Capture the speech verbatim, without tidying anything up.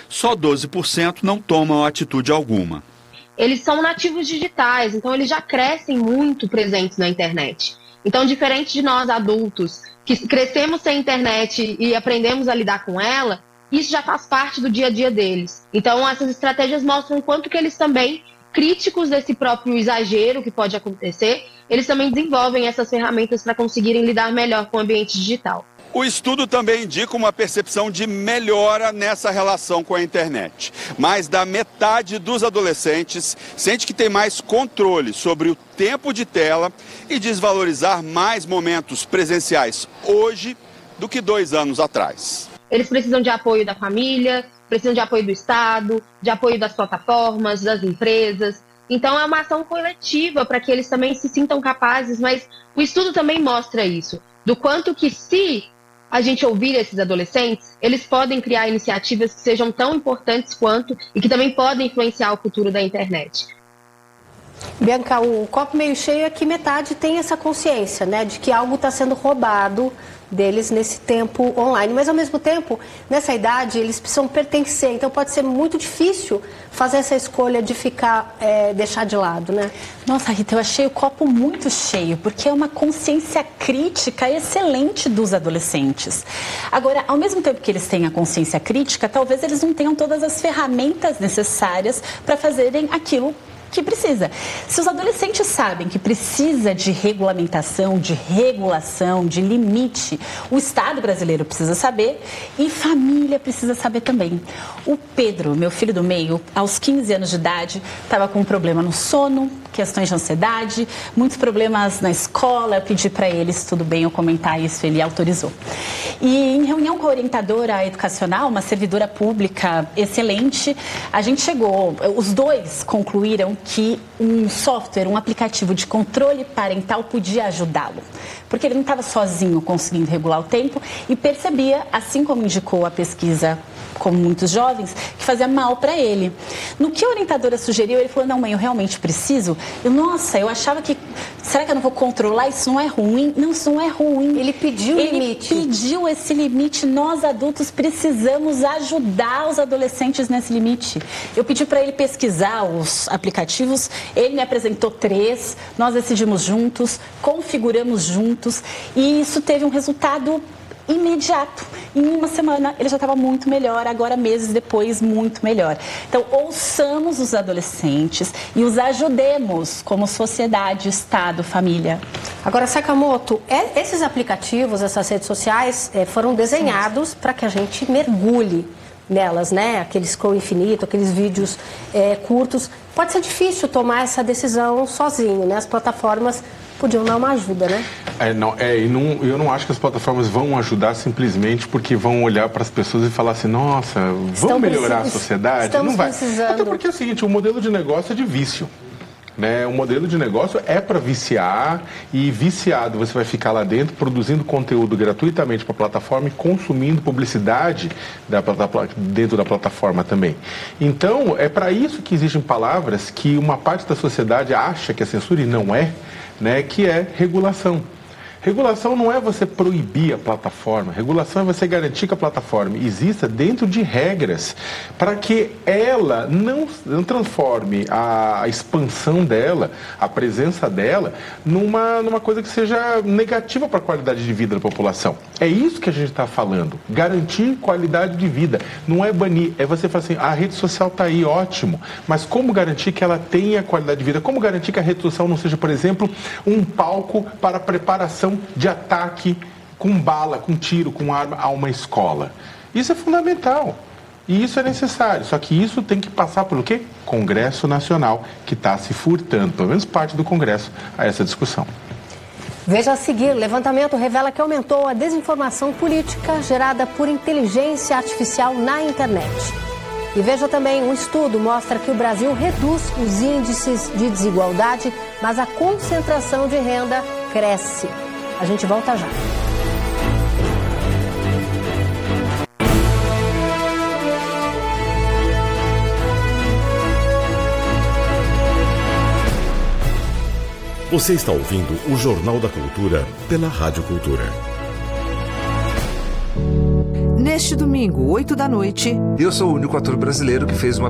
Só doze por cento não tomam atitude alguma. Eles são nativos digitais, então eles já crescem muito presentes na internet. Então, diferente de nós adultos, que crescemos sem internet e aprendemos a lidar com ela, isso já faz parte do dia a dia deles. Então, essas estratégias mostram o quanto que eles também, críticos desse próprio exagero que pode acontecer, eles também desenvolvem essas ferramentas para conseguirem lidar melhor com o ambiente digital. O estudo também indica uma percepção de melhora nessa relação com a internet. Mais da metade dos adolescentes sente que tem mais controle sobre o tempo de tela e desvalorizar mais momentos presenciais hoje do que dois anos atrás. Eles precisam de apoio da família, precisam de apoio do Estado, de apoio das plataformas, das empresas. Então é uma ação coletiva para que eles também se sintam capazes, mas o estudo também mostra isso, do quanto que se a gente ouvir esses adolescentes, eles podem criar iniciativas que sejam tão importantes quanto e que também podem influenciar o futuro da internet. Bianca, o copo meio cheio é que metade tem essa consciência, né, de que algo está sendo roubado deles nesse tempo online. Mas, ao mesmo tempo, nessa idade, eles precisam pertencer. Então, pode ser muito difícil fazer essa escolha de ficar, é, deixar de lado, né? Nossa, Rita, eu achei o copo muito cheio, porque é uma consciência crítica excelente dos adolescentes. Agora, ao mesmo tempo que eles têm a consciência crítica, talvez eles não tenham todas as ferramentas necessárias para fazerem aquilo que precisa. Se os adolescentes sabem que precisa de regulamentação, de regulação, de limite, o Estado brasileiro precisa saber e família precisa saber também. O Pedro, meu filho do meio, aos quinze anos de idade, estava com um problema no sono, questões de ansiedade, muitos problemas na escola. Eu pedi para ele, se tudo bem eu comentar isso, ele autorizou. E em reunião com a orientadora educacional, uma servidora pública excelente, a gente chegou, os dois concluíram que um software, um aplicativo de controle parental podia ajudá-lo. Porque ele não estava sozinho conseguindo regular o tempo e percebia, assim como indicou a pesquisa, como muitos jovens, que fazia mal para ele. No que a orientadora sugeriu, ele falou, não, mãe, eu realmente preciso. Eu, nossa, eu achava que, será que eu não vou controlar? Isso não é ruim? Não, isso não é ruim. Ele pediu o limite. Ele pediu esse limite. Nós, adultos, precisamos ajudar os adolescentes nesse limite. Eu pedi para ele pesquisar os aplicativos, ele me apresentou três, nós decidimos juntos, configuramos juntos e isso teve um resultado imediato. Em uma semana ele já estava muito melhor, agora meses depois muito melhor. Então ouçamos os adolescentes e os ajudemos como sociedade, Estado, família. Agora, Sakamoto, é, esses aplicativos, essas redes sociais é, foram desenhados para que a gente mergulhe nelas, né? Aquele scroll infinito, aqueles vídeos é, curtos. Pode ser difícil tomar essa decisão sozinho, né? As plataformas podiam dar uma ajuda, né? É, não, é, e não, eu não acho que as plataformas vão ajudar simplesmente porque vão olhar para as pessoas e falar assim, nossa, vamos Estão melhorar precis... a sociedade? Estamos não vai. Precisando. Até porque é o seguinte, o modelo de negócio é de vício. Né? O modelo de negócio é para viciar e viciado você vai ficar lá dentro produzindo conteúdo gratuitamente para a plataforma e consumindo publicidade da, da, dentro da plataforma também. Então, é para isso que existem palavras que uma parte da sociedade acha que é censura e não é, né? Que é regulação. Regulação não é você proibir a plataforma, regulação é você garantir que a plataforma exista dentro de regras para que ela não, não transforme a, a expansão dela, a presença dela, numa, numa coisa que seja negativa para a qualidade de vida da população. É isso que a gente está falando, garantir qualidade de vida, não é banir, é você falar assim, a rede social está aí, ótimo, mas como garantir que ela tenha qualidade de vida? Como garantir que a rede social não seja, por exemplo, um palco para preparação de ataque com bala, com tiro, com arma a uma escola? Isso é fundamental e isso é necessário, só que isso tem que passar pelo quê? Congresso Nacional, que está se furtando, pelo menos parte do Congresso, a essa discussão. Veja a seguir, levantamento revela que aumentou a desinformação política gerada por inteligência artificial na internet. E veja também, um estudo mostra que o Brasil reduz os índices de desigualdade, mas a concentração de renda cresce. A gente volta já. Você está ouvindo o Jornal da Cultura pela Rádio Cultura. Neste domingo, oito da noite. Eu sou o único ator brasileiro que fez uma